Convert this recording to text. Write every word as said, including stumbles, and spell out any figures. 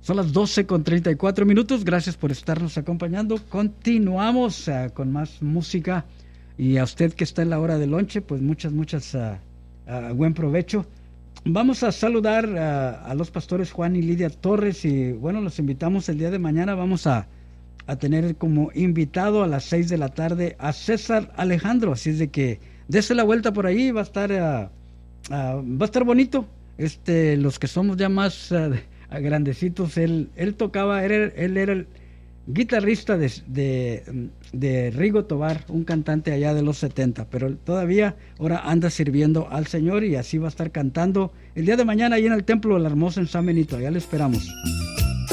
Son las doce con treinta y cuatro minutos. Gracias por estarnos acompañando. Continuamos uh, con más música. Y a usted que está en la hora del lonche, pues muchas, muchas, uh, uh, buen provecho. Vamos a saludar uh, a los pastores Juan y Lidia Torres. Y bueno, los invitamos el día de mañana. Vamos a, a tener como invitado a las seis de la tarde a César Alejandro. Así es de que dése la vuelta por ahí. Va a estar, uh, uh, va a estar bonito. Este, los que somos ya más uh, grandecitos, él, él tocaba, él, él era el guitarrista de, de, de Rigo Tobar, un cantante allá de los setenta, pero él todavía ahora anda sirviendo al Señor y así va a estar cantando el día de mañana ahí en el Templo de la Hermosa en San Benito. Allá le esperamos.